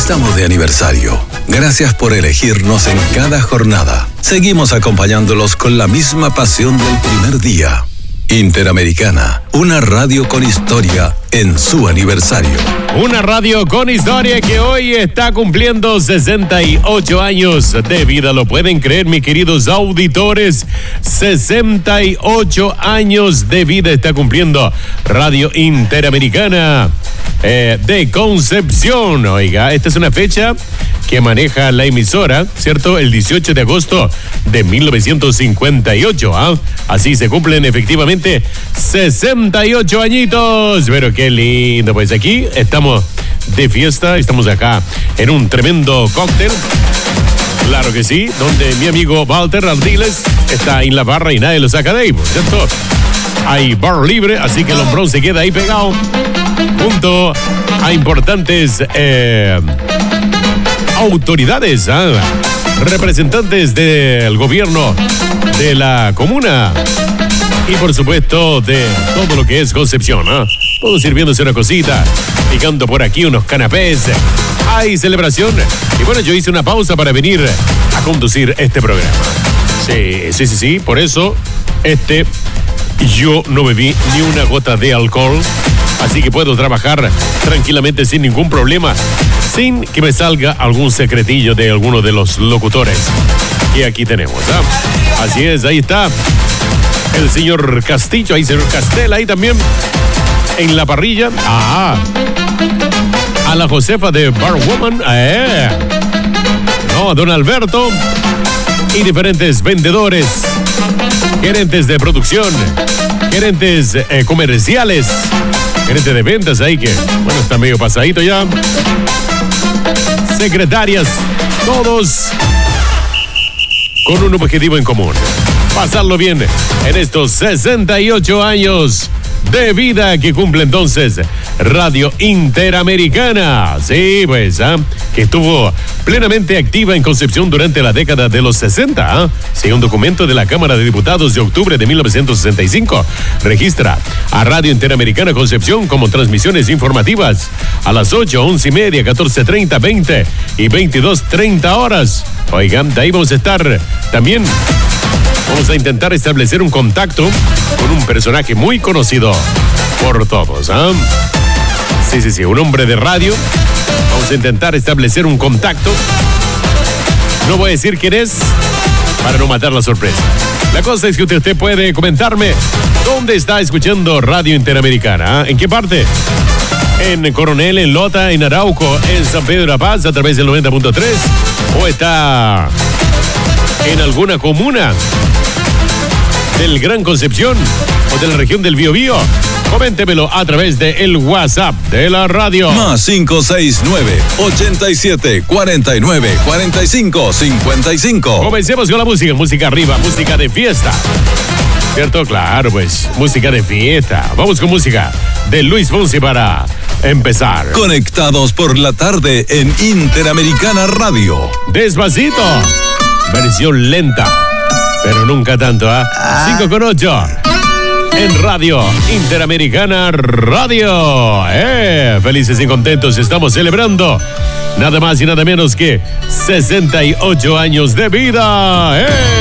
Estamos de aniversario. Gracias por elegirnos en cada jornada. Seguimos acompañándolos con la misma pasión del primer día. Interamericana, una radio con historia en su aniversario. Una radio con historia que hoy está cumpliendo 68 años de vida. ¿Lo pueden creer, mis queridos auditores? 68 años de vida está cumpliendo Radio Interamericana de Concepción. Oiga, esta es una fecha que maneja la emisora, ¿cierto? El 18 de agosto de 1958, ¿ah? Así se cumplen efectivamente 68 añitos. Pero qué lindo, pues aquí estamos de fiesta, estamos acá en un tremendo cóctel. Claro que sí, donde mi amigo Walter Ardiles está en la barra y nadie lo saca de ahí, ¿cierto? Hay bar libre, así que el hombrón se queda ahí pegado junto a importantes autoridades, representantes del gobierno de la comuna y por supuesto de todo lo que es Concepción, Todos sirviéndose una cosita, picando por aquí unos canapés. Hay celebración. Y bueno, yo hice una pausa para venir a conducir este programa. Sí. Por eso, yo no bebí ni una gota de alcohol. Así que puedo trabajar tranquilamente sin ningún problema, sin que me salga algún secretillo de alguno de los locutores que aquí tenemos. Así es, ahí está el señor Castillo, ahí señor Castel, ahí también en la parrilla. A la Josefa de Barwoman, a don Alberto y diferentes vendedores, gerentes de producción, gerentes comerciales, gerente de ventas ahí que, bueno, está medio pasadito ya. Secretarias, todos con un objetivo en común. Pasarlo bien en estos 68 años de vida que cumple entonces Radio Interamericana. Sí, pues, que estuvo plenamente activa en Concepción durante la década de los 60. Según un documento de la Cámara de Diputados de octubre de 1965, registra a Radio Interamericana Concepción como transmisiones informativas a las 8, 11 y media, 14:30, 20 y 22:30 horas. Oigan, de ahí vamos a estar también. Vamos a intentar establecer un contacto con un personaje muy conocido por todos. Sí, un hombre de radio. Vamos a intentar establecer un contacto. No voy a decir quién es para no matar la sorpresa. La cosa es que usted puede comentarme dónde está escuchando Radio Interamericana. ¿En qué parte? En Coronel, en Lota, en Arauco, en San Pedro de la Paz a través del 90.3, o está en alguna comuna del Gran Concepción o de la región del Biobío. Coméntemelo a través del WhatsApp de la radio. Más 569-87-49-45-55. Comencemos con la música. Música arriba, música de fiesta. ¿Cierto? Claro, pues, música de fiesta. Vamos con música de Luis Fonsi para empezar. Conectados por la tarde en Interamericana Radio. Despacito. Versión lenta, pero nunca tanto, 5:08 en Radio Interamericana Radio. Felices y contentos, estamos celebrando nada más y nada menos que 68 años de vida.